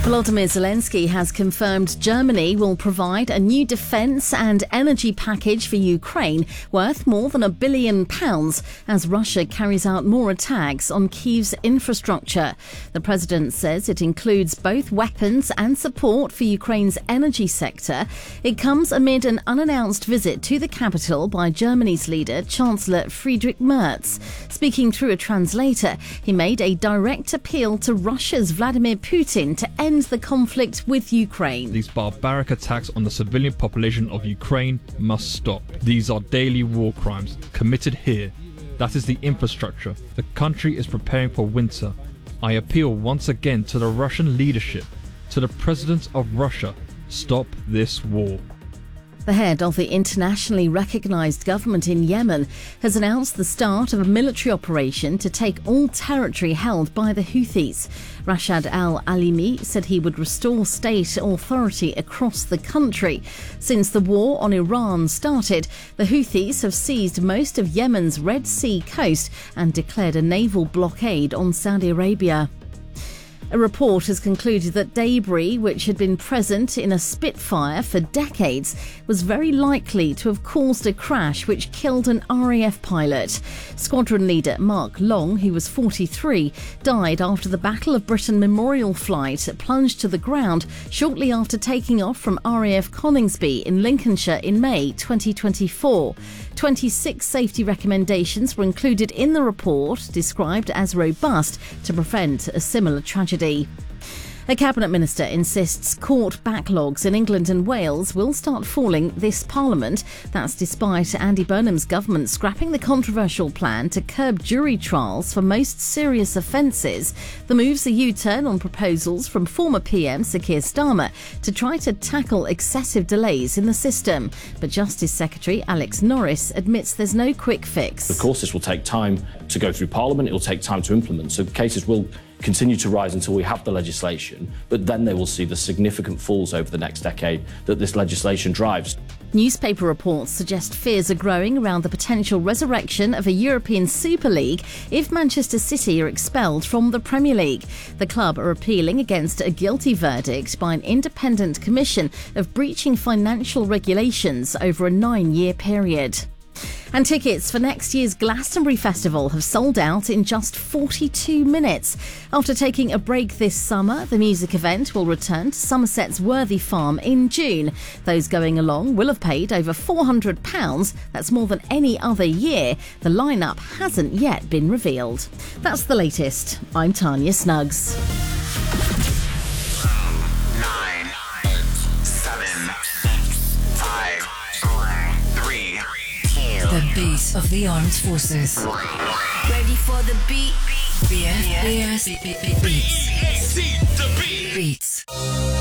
Volodymyr Zelensky has confirmed Germany will provide a new defence and energy package for Ukraine worth more than £1 billion as Russia carries out more attacks on Kyiv's infrastructure. The president says it includes both weapons and support for Ukraine's energy sector. It comes amid an unannounced visit to the capital by Germany's leader, Chancellor Friedrich Merz. Speaking through a translator, he made a direct appeal to Russia's Vladimir Putin to end the conflict with Ukraine. These barbaric attacks on the civilian population of Ukraine must stop. These are daily war crimes committed here. That is the infrastructure. The country is preparing for winter. I appeal once again to the Russian leadership, to the president of Russia, stop this war. The head of the internationally recognised government in Yemen has announced the start of a military operation to take all territory held by the Houthis. Rashad al-Alimi said he would restore state authority across the country. Since the war on Iran started, the Houthis have seized most of Yemen's Red Sea coast and declared a naval blockade on Saudi Arabia. A report has concluded that debris, which had been present in a Spitfire for decades, was very likely to have caused a crash which killed an RAF pilot. Squadron leader Mark Long, who was 43, died after the Battle of Britain memorial flight plunged to the ground shortly after taking off from RAF Coningsby in Lincolnshire in May 2024. 26 safety recommendations were included in the report, described as robust to prevent a similar tragedy. A cabinet minister insists court backlogs in England and Wales will start falling this Parliament. That's despite Andy Burnham's government scrapping the controversial plan to curb jury trials for most serious offences. The move's a U-turn on proposals from former PM Sir Keir Starmer to try to tackle excessive delays in the system. But Justice Secretary Alex Norris admits there's no quick fix. Of course, this will take time to go through Parliament. It will take time to implement. So cases will continue to rise until we have the legislation, but then they will see the significant falls over the next decade that this legislation drives. Newspaper reports suggest fears are growing around the potential resurrection of a European Super League if Manchester City are expelled from the Premier League. The club are appealing against a guilty verdict by an independent commission of breaching financial regulations over a 9-year period. And tickets for next year's Glastonbury Festival have sold out in just 42 minutes. After taking a break this summer, the music event will return to Somerset's Worthy Farm in June. Those going along will have paid over £400. That's more than any other year. The lineup hasn't yet been revealed. That's the latest. I'm Tanya Snuggs. 9, 8, 7, 6, 5, 4, 3. The beat of the armed forces. Ready for the beat. BFBS Beats. Beats.